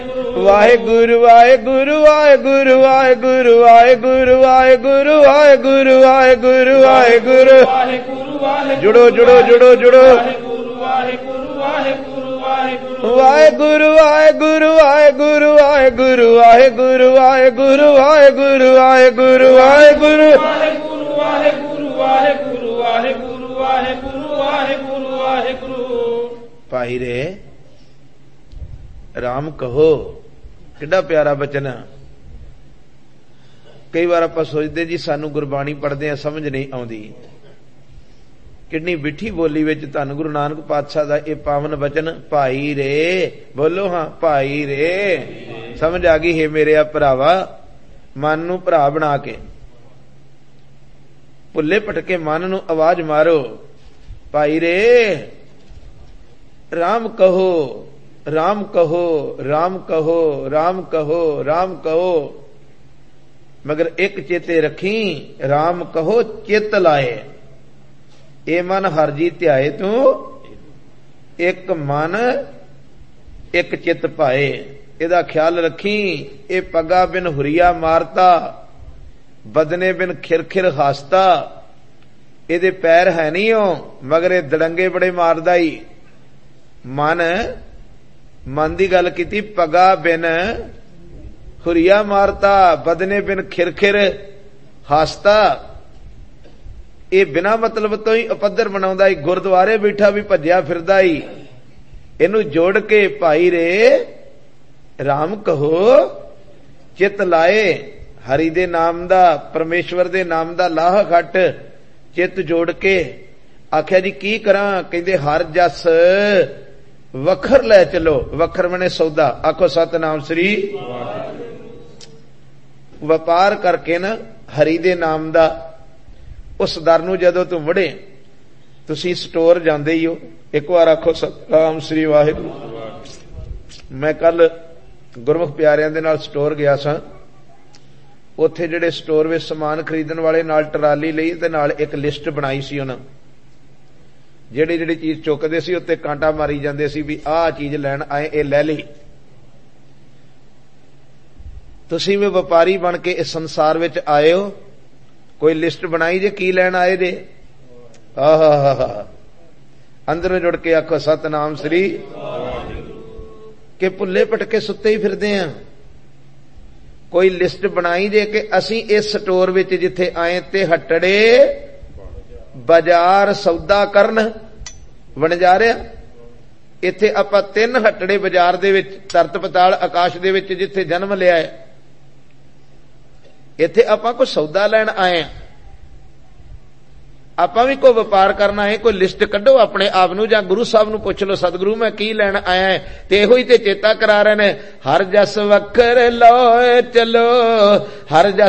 ਵਾਹਿਗੁਰੂ ਵਾਹਿਗੁਰੂ ਵਾਹਿਗੁਰੂ ਵਾਹਿਗੁਰੂ ਵਾਹਿਗੁਰੂ ਵਾਹਿਗੁਰੂ ਵਾਹਿਗੁਰੂ ਵਾਹਿਗੁਰੂ ਵਾਹਿਗੁਰੂ ਜੁੜੋ ਜੁੜੋ ਜੁੜੋ ਜੁੜੋ ਵਾਹਿਗੁਰੂ ਵਾਹਿਗੁਰੂ ਵਾਹਿਗੁਰੂ ਵਾਹਿਗੁਰੂ ਵਾਹਿਗੁਰੂ ਵਾਹਿਗੁਰੂ ਵਾਹਿਗੁਰੂ ਵਾਹਿਗੁਰੂ ਵਾਹਿਗੁਰੂ ਵਾਹਿਗੁਰੂ ਵਾਹਿਗੁਰੂ ਵਾਹਿਗੁਰੂ ਵਾਹਿਗੁਰੂ ਵਾਹਿਗੁਰੂ। ਭਾਈ ਰੇ ਰਾਮ ਕਹੋ, ਕਿੱਡਾ ਪਿਆਰਾ ਬਚਨ। ਕਈ ਵਾਰ ਆਪਾਂ ਸੋਚਦੇ ਜੀ ਸਾਨੂੰ ਗੁਰਬਾਣੀ ਪੜ੍ਹਦੇ ਆ ਸਮਝ ਨਹੀਂ ਆਉਂਦੀ। ਕਿੰਨੀ ਮਿੱਠੀ ਬੋਲੀ ਵਿੱਚ ਧੰਨ ਗੁਰੂ ਨਾਨਕ ਪਾਤਸ਼ਾਹ ਦਾ ਇਹ ਪਾਵਨ ਬਚਨ। ਭਾਈ ਰੇ ਬੋਲੋ, ਹਾਂ ਭਾਈ ਰੇ। ਸਮਝ ਆ ਗਈ ਹੈ ਮੇਰੇ ਆ ਭਰਾਵਾ। ਮਨ ਨੂੰ ਭਰਾ ਬਣਾ ਕੇ, ਭੁੱਲੇ ਭਟਕੇ ਮਨ ਨੂੰ ਆਵਾਜ਼ ਮਾਰੋ, ਭਾਈ ਰੇ ਰਾਮ ਕਹੋ, ਰਾਮ ਕਹੋ, ਰਾਮ ਕਹੋ, ਰਾਮ ਕਹੋ, ਰਾਮ ਕਹੋ। ਮਗਰ ਇੱਕ ਚੇਤੇ ਰੱਖੀ, ਰਾਮ ਕਹੋ ਚਿੱਤ ਲਾਏ। ਇਹ ਮਨ ਹਰ ਜੀ ਧਿਆਏ ਤੂੰ, ਇੱਕ ਮਨ ਇੱਕ ਚਿੱਤ ਪਾਏ। ਇਹਦਾ ਖਿਆਲ ਰੱਖੀ। ਇਹ ਪੱਗਾ ਬਿਨ ਹੁਰੀਆ ਮਾਰਤਾ, ਬਦਨੇ ਬਿਨ ਖਿਰਖਿਰ ਹਾਸਤਾ। ਇਹਦੇ ਪੈਰ ਹੈ ਨਹੀਂ ਉਹ, ਮਗਰ ਇਹ ਦੜੰਗੇ ਬੜੇ ਮਾਰਦਾ ਹੀ। ਮਨ ਦੀ ਗੱਲ ਕੀਤੀ। ਪੱਗਾ ਬਿਨ ਹੁਰੀਆ ਮਾਰਤਾ, ਬਦਨੇ ਬਿਨ ਖਿਰਖਿਰ ਹਾਸਤਾ। ਇਹ ਬਿਨਾਂ ਮਤਲਬ ਤੋਂ ਹੀ ਉਪੱਦਰ ਬਣਾਉਂਦਾ ਹੀ। ਗੁਰਦੁਆਰੇ ਬੈਠਾ ਵੀ ਭੱਜਿਆ ਫਿਰਦਾ ਹੀ। ਇਹਨੂੰ ਜੋੜ ਕੇ ਭਾਈ ਰੇ ਰਾਮ ਕਹੋ ਚਿੱਤ ਲਾਏ। ਹਰੀ ਦੇ ਨਾਮ ਦਾ, ਪਰਮੇਸ਼ਵਰ ਦੇ ਨਾਮ ਦਾ ਲਾਹ ਖੱਟ ਚਿੱਤ ਜੋੜ ਕੇ ਆਖਿਆ ਜੀ ਕੀ ਕਰਾਂ। ਕਹਿੰਦੇ ਹਰ ਜਸ ਵਖਰ ਲੈ ਚਲੋ। ਵਖਰ ਮਨੇ ਸੌਦਾ। ਆਖੋ ਸਤਿਨਾਮ ਸ੍ਰੀ। ਵਪਾਰ ਕਰਕੇ ਨਾ ਹਰੀ ਦੇ ਨਾਮ ਦਾ ਉਸ ਦਰ ਨੂੰ ਜਦੋਂ ਤੂੰ ਵੜੇ, ਤੁਸੀਂ ਸਟੋਰ ਜਾਂਦੇ ਹੀ ਹੋ। ਇੱਕ ਵਾਰ ਆਖੋ ਸਤਿਨਾਮ ਸ੍ਰੀ ਵਾਹਿਗੁਰੂ। ਮੈਂ ਕੱਲ ਗੁਰਮੁਖ ਪਿਆਰਿਆਂ ਦੇ ਨਾਲ ਸਟੋਰ ਗਿਆ ਸਾਂ। ਉੱਥੇ ਜਿਹੜੇ ਸਟੋਰ ਵਿੱਚ ਸਮਾਨ ਖਰੀਦਣ ਵਾਲੇ ਨਾਲ ਟਰਾਲੀ ਲਈ ਤੇ ਨਾਲ ਇੱਕ ਲਿਸਟ ਬਣਾਈ ਸੀ ਉਹਨਾਂ। ਜਿਹੜੀ ਜਿਹੜੀ ਚੀਜ਼ ਚੁੱਕਦੇ ਸੀ ਉੱਤੇ ਕਾਂਟਾ ਮਾਰੀ ਜਾਂਦੇ ਸੀ ਵੀ ਆਹ ਚੀਜ਼ ਲੈਣ ਆਏ, ਇਹ ਲੈ ਲਈ। ਤੁਸੀਂ ਵੀ ਵਪਾਰੀ ਬਣ ਕੇ ਇਸ ਸੰਸਾਰ ਵਿੱਚ ਆਏ ਹੋ, ਕੋਈ ਲਿਸਟ ਬਣਾਈ ਜੇ ਕੀ ਲੈਣ ਆਏ ਜੇ। ਆਹਾ ਅੰਦਰੋਂ ਜੁੜ ਕੇ ਆਖੋ ਸਤਿਨਾਮ ਸ੍ਰੀ। ਕਿ ਭੁੱਲੇ ਭਟਕੇ ਸੁੱਤੇ ਹੀ ਫਿਰਦੇ ਆ। ਕੋਈ ਲਿਸਟ ਬਣਾਈ ਜੇ ਕਿ ਅਸੀਂ ਇਸ ਸਟੋਰ ਵਿੱਚ ਜਿੱਥੇ ਆਏ ਤੇ ਹੱਟੜੇ ਬਾਜ਼ਾਰ ਸੌਦਾ ਕਰਨ ਵਣਜਾਰਿਆ। ਇੱਥੇ ਆਪਾਂ 3 ਹੱਟੜੇ ਬਾਜ਼ਾਰ ਦੇ ਵਿੱਚ, ਧਰਤ ਪਤਾਲ ਆਕਾਸ਼ ਦੇ ਵਿੱਚ ਜਿੱਥੇ ਜਨਮ ਲਿਆ ਹੈ, ਇੱਥੇ ਆਪਾਂ ਕੋਈ ਸੌਦਾ ਲੈਣ ਆਏ ਆ। ਆਪਾਂ ਵੀ ਕੋਈ ਵਪਾਰ ਕਰਨਾ ਹੈ। ਕੋਈ ਲਿਸਟ ਕੱਢੋ ਆਪਣੇ ਆਪ ਨੂੰ, ਜਾਂ ਗੁਰੂ ਸਾਹਿਬ ਨੂੰ ਪੁੱਛ ਲਓ, ਸਤਿਗੁਰੂ ਮੈਂ ਕੀ ਲੈਣ ਆਇਆ। ਤੇ ਇਹੋ ਹੀ ਤੇ ਚੇਤਾ ਕਰਾ ਰਹੇ ਨੇ, ਹਰ ਜਸ ਵਖਰ ਲੋਏ ਚਲੋ, ਹਰ ਜਸ